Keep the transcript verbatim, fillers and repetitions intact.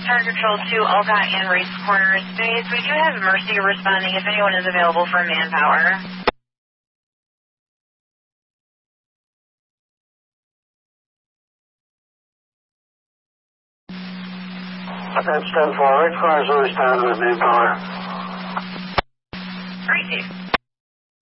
Target Control to Olcott and Race Corner Space. We do have Mercy responding if anyone is available for manpower. That's ten four. Race Corner is always down with manpower. Great, Chief.